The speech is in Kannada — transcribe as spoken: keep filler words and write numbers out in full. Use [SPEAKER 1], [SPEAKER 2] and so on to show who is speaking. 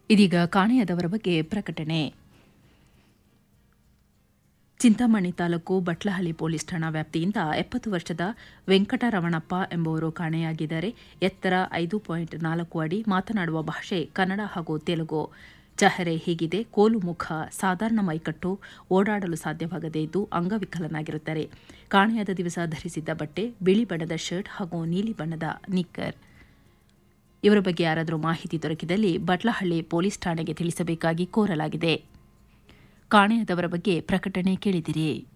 [SPEAKER 1] ಇದೀಗ ಕಾಣೆಯಾದವರ ಬಗ್ಗೆ ಪ್ರಕಟಣೆ. ಚಿಂತಾಮಣಿ ತಾಲೂಕು ಬಟ್ಲಹಳ್ಳಿ ಪೊಲೀಸ್ ಠಾಣಾ ವ್ಯಾಪ್ತಿಯಿಂದ ಎಪ್ಪತ್ತು ವರ್ಷದ ವೆಂಕಟರಮಣಪ್ಪ ಎಂಬುವರು ಕಾಣೆಯಾಗಿದ್ದಾರೆ. ಎತ್ತರ ಐದು ಪಾಯಿಂಟ್ ನಾಲ್ಕು ಅಡಿ, ಮಾತನಾಡುವ ಭಾಷೆ ಕನ್ನಡ ಹಾಗೂ ತೆಲುಗು. ಚಹರೆ ಹೀಗಿದೆ: ಕೋಲು ಮುಖ, ಸಾಧಾರಣ ಮೈಕಟ್ಟು, ಓಡಾಡಲು ಸಾಧ್ಯವಾಗದೇ ಇದ್ದು ಅಂಗವಿಕಲನಾಗಿರುತ್ತಾರೆ. ಕಾಣೆಯಾದ ದಿವಸ ಧರಿಸಿದ್ದ ಬಟ್ಟೆ ಬಿಳಿ ಬಣ್ಣದ ಶರ್ಟ್ ಹಾಗೂ ನೀಲಿ ಬಣ್ಣದ ನಿಕ್ಕರ್. ಇವರ ಬಗ್ಗೆ ಯಾರಾದರೂ ಮಾಹಿತಿ ದೊರಕಿದಲ್ಲಿ ಬಟ್ಲಹಳ್ಳಿ ಪೊಲೀಸ್ ಠಾಣೆಗೆ ತಿಳಿಸಬೇಕಾಗಿ ಕೋರಲಾಗಿದೆ. ಕಾಣೆಯಾದವರ ಬಗ್ಗೆ ಪ್ರಕಟಣೆ ಕೇಳಿದಿರಿ.